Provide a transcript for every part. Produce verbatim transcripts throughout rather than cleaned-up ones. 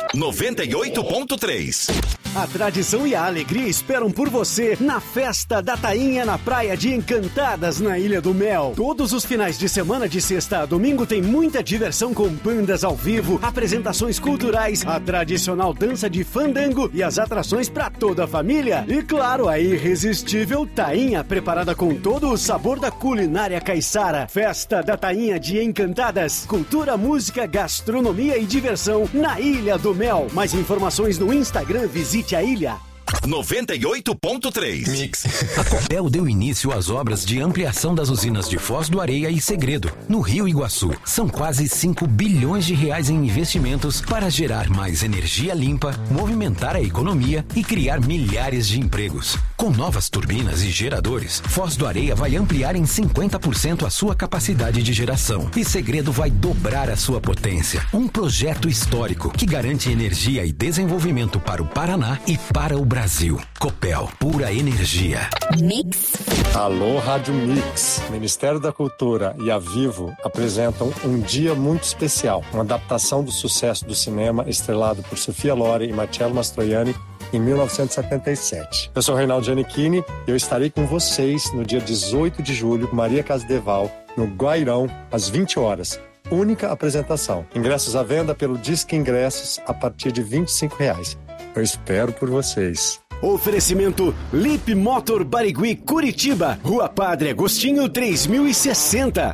noventa e oito ponto três. A tradição e a alegria esperam por você na Festa da Tainha na Praia de Encantadas, na Ilha do Mel. Todos os finais de semana, de sexta a domingo, tem muita diversão com bandas ao vivo, apresentações culturais, a tradicional dança de fandango e as atrações para toda a família. E claro, a irresistível tainha, preparada com todo o sabor da culinária caiçara. Festa da Tainha de Encantadas. Cultura, música, gastronomia e diversão na Ilha do Mel. Mais informações no Instagram, visite a ilha. noventa e oito ponto três. Mix. A Copel deu início às obras de ampliação das usinas de Foz do Areia e Segredo, no Rio Iguaçu. São quase cinco bilhões de reais em investimentos para gerar mais energia limpa, movimentar a economia e criar milhares de empregos. Com novas turbinas e geradores, Foz do Areia vai ampliar em cinquenta por cento a sua capacidade de geração e Segredo vai dobrar a sua potência. Um projeto histórico que garante energia e desenvolvimento para o Paraná e para o Brasil. Brasil. Copel, pura energia. Mix. Alô, Rádio Mix. Ministério da Cultura e a Vivo apresentam Um Dia Muito Especial, uma adaptação do sucesso do cinema estrelado por Sofia Loren e Marcello Mastroianni em mil novecentos e setenta e sete. Eu sou Reinaldo Giannichini e eu estarei com vocês no dia dezoito de julho, Maria Casdeval, no Guairão, às vinte horas. Única apresentação. Ingressos à venda pelo Disque Ingressos a partir de vinte e cinco reais. Eu espero por vocês. Oferecimento Lip Motor Barigui, Curitiba, Rua Padre Agostinho três mil e sessenta.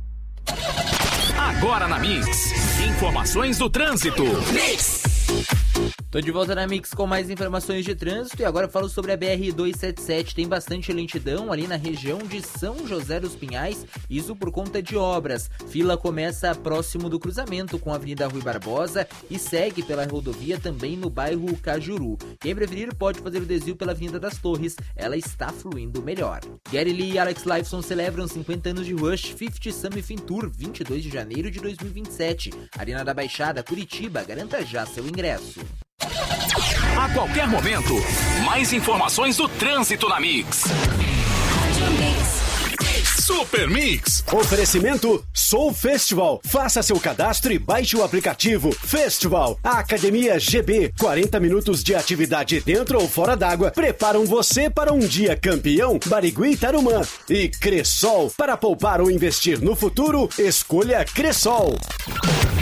Agora na Mix, informações do trânsito. Mix. Tô de volta na Mix com mais informações de trânsito e agora eu falo sobre a B R duzentos e setenta e sete. Tem bastante lentidão ali na região de São José dos Pinhais, isso por conta de obras. Fila começa próximo do cruzamento com a Avenida Rui Barbosa e segue pela rodovia também no bairro Cajuru. Quem preferir pode fazer o desvio pela Avenida das Torres, ela está fluindo melhor. Gary Lee e Alex Lifeson celebram cinquenta anos de Rush cinquenta Summer Fin Tour, vinte e dois de janeiro de dois mil e vinte e sete. Arena da Baixada, Curitiba, garanta já seu ingresso. A qualquer momento, mais informações do trânsito na Mix. Super Mix. Oferecimento Soul Festival. Faça seu cadastro e baixe o aplicativo Festival. A Academia G B, quarenta minutos de atividade dentro ou fora d'água, preparam você para um dia campeão. Barigui Tarumã. E Cressol. Para poupar ou investir no futuro, escolha Cressol.